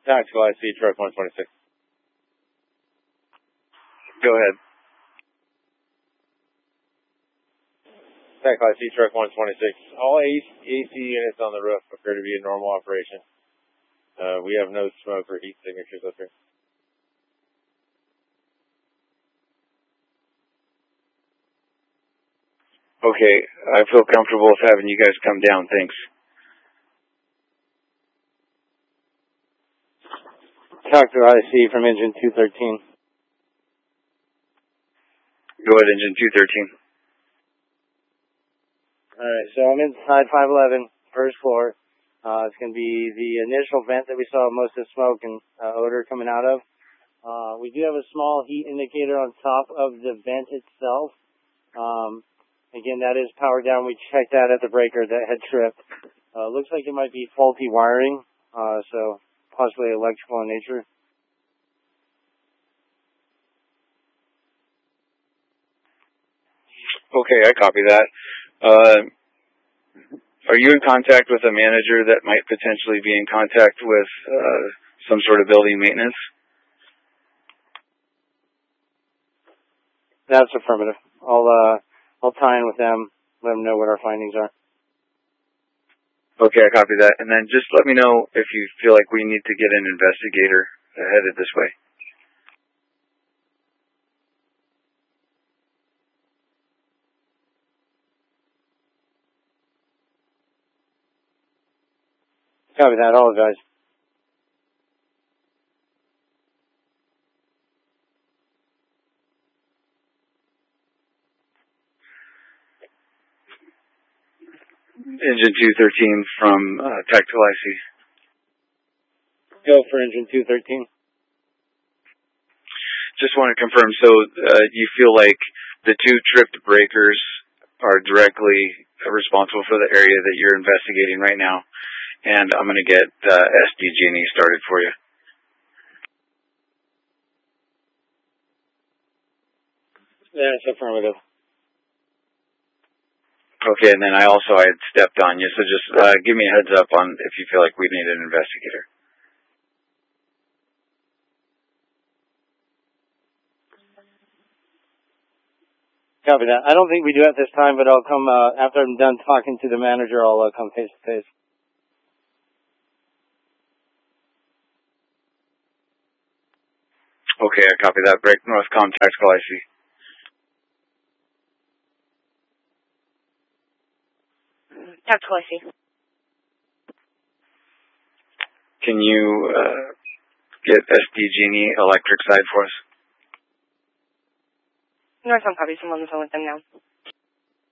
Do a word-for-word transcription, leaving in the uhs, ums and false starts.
Tactical I C, truck one twenty-six. Go ahead. Tactical I C, truck one twenty-six. All A C units on the roof appear to be in normal operation. Uh, we have no smoke or heat signatures up here. Okay, I feel comfortable with having you guys come down. Thanks. Tactical I C from engine two thirteen. Go ahead, engine two thirteen. Alright, so I'm inside five eleven, first floor. Uh, it's going to be the initial vent that we saw most of the smoke and uh, odor coming out of. Uh, we do have a small heat indicator on top of the vent itself. Um, again, that is powered down. We checked that at the breaker that had tripped. Uh, looks like it might be faulty wiring, uh, so possibly electrical in nature. Okay, I copy that. Uh, are you in contact with a manager that might potentially be in contact with uh, some sort of building maintenance? That's affirmative. I'll uh, I'll tie in with them, let them know what our findings are. Okay, I copy that. And then just let me know if you feel like we need to get an investigator headed this way. Copy that, all guys. Engine two thirteen from uh, Tactical I C. Go for engine two thirteen. Just want to confirm, so uh, you feel like the two tripped breakers are directly responsible for the area that you're investigating right now, and I'm going to get uh, S D G and E started for you. That's affirmative. Okay, and then I also I had stepped on you, so just uh, give me a heads up on if you feel like we need an investigator. Copy that. I don't think we do at this time, but I'll come, uh, after I'm done talking to the manager, I'll uh, come face to face. Okay, I copy that. Break Northcom Tactical I C. Tactical I C. Can you uh, get S D G and E electric side for us? Northcom copies. I'm on the phone with them now.